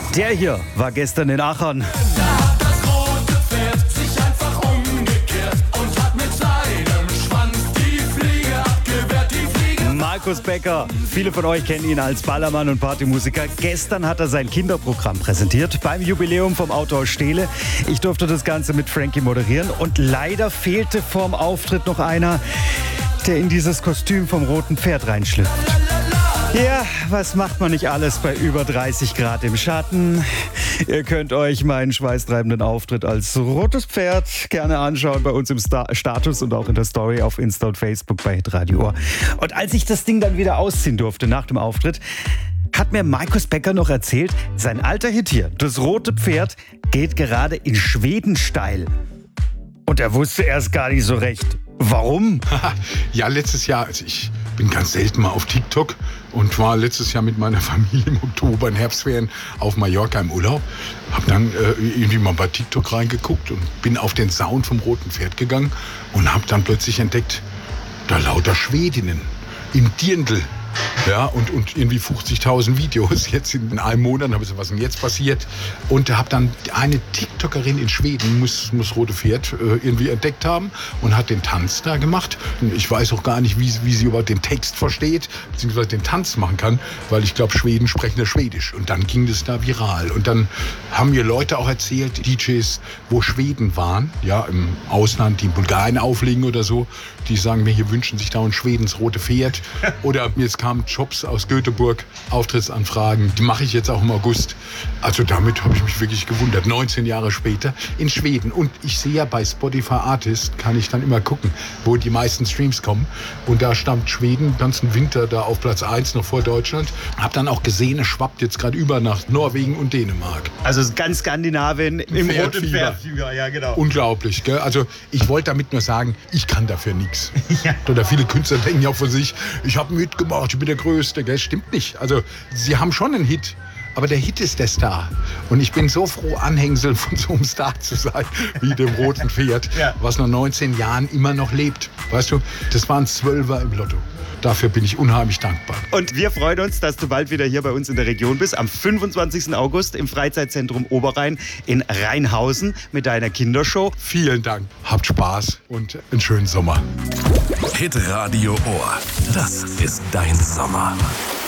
Der hier war gestern in Aachen. Da hat das rote Pferd sich einfach umgekehrt und hat mit seinem Schwanz die Fliege abgewehrt, die Fliege. Markus Becker, viele von euch kennen ihn als Ballermann und Partymusiker. Gestern hat er sein Kinderprogramm präsentiert beim Jubiläum vom Autor Steele. Ich durfte das Ganze mit Frankie moderieren und leider fehlte vorm Auftritt noch einer, der in dieses Kostüm vom roten Pferd reinschlüpft. Ja, was macht man nicht alles bei über 30 Grad im Schatten? Ihr könnt euch meinen schweißtreibenden Auftritt als rotes Pferd gerne anschauen bei uns im Status und auch in der Story auf Insta und Facebook bei Hitradio Ohr. Und als ich das Ding dann wieder ausziehen durfte nach dem Auftritt, hat mir Markus Becker noch erzählt, sein alter Hit hier, das rote Pferd, geht gerade in Schweden steil. Und er wusste erst gar nicht so recht. Warum? Ja, letztes Jahr, also ich bin ganz selten mal auf TikTok und war letztes Jahr mit meiner Familie im Oktober in Herbstferien auf Mallorca im Urlaub. Hab dann irgendwie mal bei TikTok reingeguckt und bin auf den Sound vom roten Pferd gegangen und hab dann plötzlich entdeckt, da lauter Schwedinnen im Dirndl. Ja, und irgendwie 50.000 Videos jetzt in einem Monat. Habe ich so, was denn jetzt passiert? Und habe dann eine TikTokerin in Schweden, muss Rote Pferd irgendwie entdeckt haben und hat den Tanz da gemacht. Ich weiß auch gar nicht, wie sie überhaupt den Text versteht, beziehungsweise den Tanz machen kann, weil ich glaube, Schweden sprechen ja Schwedisch. Und dann ging das da viral. Und dann haben mir Leute auch erzählt, DJs, wo Schweden waren, ja, im Ausland, die in Bulgarien auflegen oder so, die sagen mir, hier wünschen sich dauernd Schwedens Rote Pferd. Oder jetzt kamen Jobs aus Göteborg, Auftrittsanfragen, die mache ich jetzt auch im August. Also damit habe ich mich wirklich gewundert. 19 Jahre später in Schweden. Und ich sehe ja bei Spotify Artist, kann ich dann immer gucken, wo die meisten Streams kommen. Und da stand Schweden den ganzen Winter da auf Platz 1, noch vor Deutschland. Habe dann auch gesehen, es schwappt jetzt gerade über nach Norwegen und Dänemark. Also ganz Skandinavien im roten Pferdfieber. Ja, genau. Unglaublich, gell? Also ich wollte damit nur sagen, ich kann dafür nichts. Ja. Oder viele Künstler denken ja auch von sich, ich habe mitgemacht, ich bin der Größte. Gell? Stimmt nicht. Also sie haben schon einen Hit. Aber der Hit ist der Star. Und ich bin so froh, Anhängsel von so einem Star zu sein, wie dem roten Pferd, ja, was nach 19 Jahren immer noch lebt. Weißt du, das waren 12er im Lotto. Dafür bin ich unheimlich dankbar. Und wir freuen uns, dass du bald wieder hier bei uns in der Region bist. Am 25. August im Freizeitzentrum Oberrhein in Rheinhausen mit deiner Kindershow. Vielen Dank. Habt Spaß und einen schönen Sommer. Hitradio Ohr. Das ist dein Sommer.